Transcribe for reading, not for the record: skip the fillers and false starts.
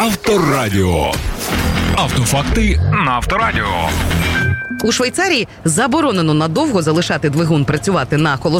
Авторадіо. Автофакти на Авторадіо. У Швейцарії заборонено надовго залишати двигун працювати на